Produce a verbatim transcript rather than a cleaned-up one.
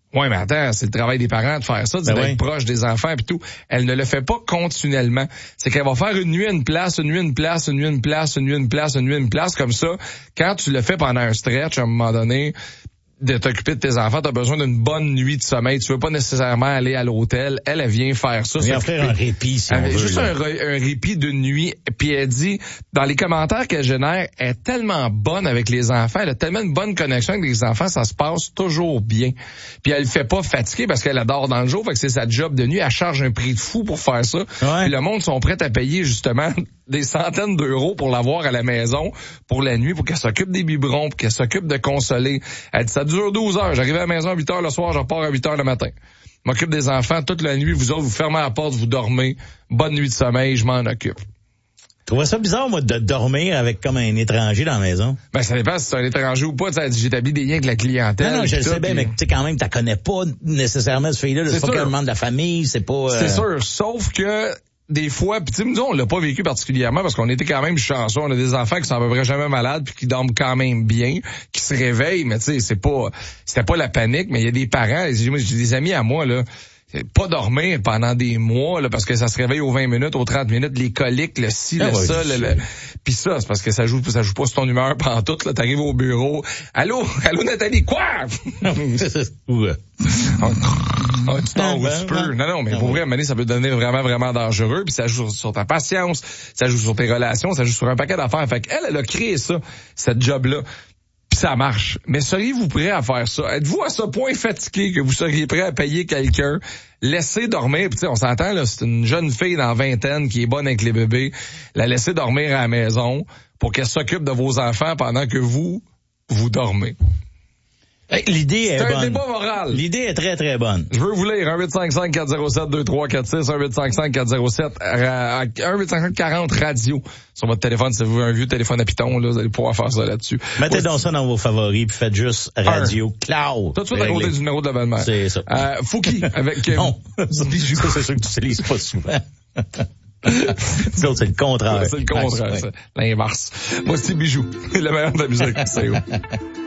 Ouais, mais attends, c'est le travail des parents de faire ça, d'être Ben oui. proche des enfants et tout. Elle ne le fait pas continuellement. C'est qu'elle va faire une nuit, une place, une nuit, une place, une nuit, une place, une nuit, une place, une nuit, une place, comme ça. Quand tu le fais pendant un stretch, à un moment donné, de t'occuper de tes enfants, t'as besoin d'une bonne nuit de sommeil. Tu veux pas nécessairement aller à l'hôtel. Elle, elle vient faire ça. Elle vient faire un répit, si on veut. Juste là. un, un répit d'une nuit. Puis elle dit, dans les commentaires qu'elle génère, elle est tellement bonne avec les enfants. Elle a tellement une bonne connexion avec les enfants, ça se passe toujours bien. Puis elle le fait pas fatiguer parce qu'elle adore dans le jour. Fait que c'est sa job de nuit. Elle charge un prix de fou pour faire ça. Ouais. Puis le monde sont prêts à payer, justement, des centaines d'euros pour l'avoir à la maison pour la nuit, pour qu'elle s'occupe des biberons, pour qu'elle s'occupe de consoler. Elle dit, ça dure douze heures. J'arrive à la maison à huit heures le soir, je repars à huit heures le matin. Je m'occupe des enfants toute la nuit. Vous autres, vous fermez la porte, vous dormez. Bonne nuit de sommeil, je m'en occupe. Je trouvais ça bizarre, moi, de dormir avec comme un étranger dans la maison. Ben, ça dépend si c'est un étranger ou pas. Tu sais, j'établis des liens avec la clientèle. Non, non, je le tout, sais bien, puis... mais tu sais, quand même, tu connais pas nécessairement ce fille-là. C'est pas qu'un membre de la famille, c'est pas... Euh... C'est sûr, sauf que des fois, puis tu sais, nous, on l'a pas vécu particulièrement parce qu'on était quand même chanceux. On a des enfants qui sont à peu près jamais malades puis qui dorment quand même bien, qui se réveillent, mais tu sais, c'est pas, c'était pas la panique, mais il y a des parents, j'ai des amis à moi, là, pas dormir pendant des mois, là, parce que ça se réveille aux vingt minutes, aux trente minutes, les coliques, le ci, le ah ouais, ça, le, le... Puis ça, c'est parce que ça joue, ça joue pas sur ton humeur pantoute, là, t'arrives au bureau. Allô, allô Nathalie, quoi? ouais. Ah, tu t'en où tu peux. Non, non, mais pour vrai, à un moment donné, ça peut devenir vraiment, vraiment dangereux. Puis ça joue sur, sur ta patience, ça joue sur tes relations, ça joue sur un paquet d'affaires. Fait qu'elle, elle a créé ça, cette job-là. Puis ça marche. Mais seriez-vous prêt à faire ça? Êtes-vous à ce point fatigué que vous seriez prêt à payer quelqu'un, laisser dormir? Puis tu sais, on s'entend, là, c'est une jeune fille dans la vingtaine qui est bonne avec les bébés. La laisser dormir à la maison pour qu'elle s'occupe de vos enfants pendant que vous, vous dormez. L'idée est, est bonne. C'est un débat moral. L'idée est très, très bonne. Je veux vous lire un huit cinq cinq quatre zéro sept deux trois quatre six, un huit cinq cinq quatre zéro sept, un huit cinq cinq quarante radio sur votre téléphone. Si vous avez un vieux téléphone à piton, là, vous allez pouvoir faire ça là-dessus. Mettez ouais, donc ça dans vos favoris puis faites juste radio cloud. Tout de suite à côté du numéro de la belle-mère. C'est ça. Euh, Fouki avec... Euh, non, ça, c'est sûr que tu utilises pas souvent. C'est le contraire. C'est le contraire, c'est l'inverse. Moi, c'est Bijou. Le meilleur de la musique, c'est où?